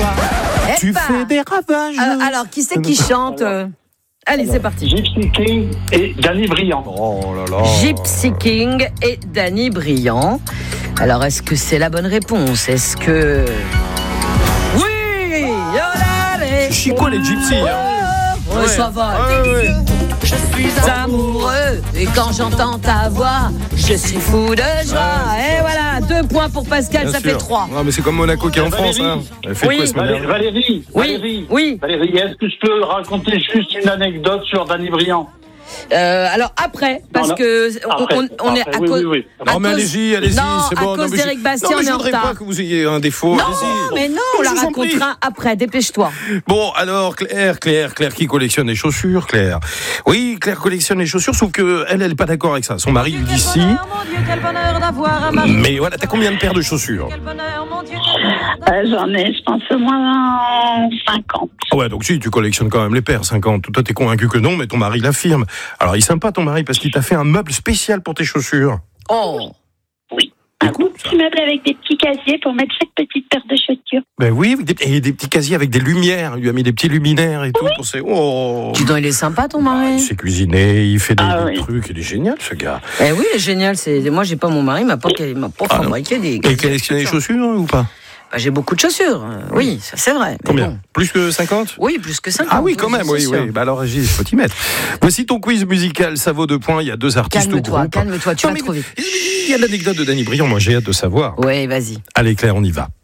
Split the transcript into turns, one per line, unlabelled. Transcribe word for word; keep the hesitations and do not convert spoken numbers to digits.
Eh
Tu
bah.
fais des ravages.
Euh, alors, qui c'est qui chante euh Allez, c'est parti.
Gypsy King et Danny Briand.
Oh là là.
Gypsy King et Danny Briand. Alors, est-ce que c'est la bonne réponse? Est-ce que... Oui, olé.
C'est chico les gypsies. Hein.
Oh, ouais, ça va.
Ouais, ouais.
Je suis amoureux et quand j'entends ta voix, je suis fou de joie. Et voilà, deux points pour Pascal,
Bien
ça
sûr.
fait trois.
Non, mais c'est comme Monaco qui est en France. Hein. Elle fait
Oui.
quoi, ce
Valé-
manière
Valérie,
Oui,
Valérie,
oui.
Valérie, est-ce que je peux raconter juste une anecdote sur Danny Briand?
Euh, alors après, parce
Non, non.
que on,
Après,
on, on est
après,
à
oui,
cause.
oui, oui.
à
Non, mais
cause-
allez-y, allez-y,
Non,
c'est
à
bon.
cause
mais
d'Éric
je...
Bastien,
non, mais
on
je
est en
voudrais
retard.
pas que vous ayez un défaut.
Non,
Allez-y.
mais non, on
Je
la
vous en prie.
racontera après. Dépêche-toi.
Bon, alors, Claire, Claire, Claire qui collectionne les chaussures, Claire. Oui, Claire collectionne les chaussures, sauf que elle, elle est pas d'accord avec ça. Son mari lui dit si. Mais voilà, t'as combien de paires de chaussures?
Euh, J'en ai, je pense, au moins cinquante.
Ah ouais, donc si, tu collectionnes quand même les paires, cinquante. Toi, t'es convaincu que non, mais ton mari l'affirme. Alors, il est sympa, ton mari, parce qu'il t'a fait un meuble spécial pour tes chaussures.
Oh.
Un beau petit meuble avec des petits casiers pour mettre chaque petite paire de chaussures.
Ben oui, avec des, et des petits casiers avec des lumières. Il lui a mis des petits luminaires et tout pour ses... Oh.
Tu dis, il est sympa ton
Il
mari.
sait cuisiner, il fait des,
Ah
des
oui.
trucs, il est génial, ce gars.
Eh oui, il est génial. C'est moi, j'ai pas mon mari, il m'a pas, il m'a pas
Ah, non.
fabriqué des.
Et il collectionne les chaussures hein, ou pas?
Bah, j'ai beaucoup de chaussures. euh, Oui, ça c'est vrai. mais
Combien
bon.
Plus que cinquante?
Oui, plus que cinquante.
Ah oui, quand même,
c'est
oui,
sûr.
oui. Bah alors, Régis, il faut t'y mettre. Voici ton quiz musical, ça vaut deux points. Il y a deux artistes au
Calme-toi,
groupe.
calme-toi, tu
Non,
vas
mais
trop vite.
Il y a l'anecdote de Danny Briand, moi j'ai hâte de savoir.
Ouais, vas-y.
Allez Claire, on y va.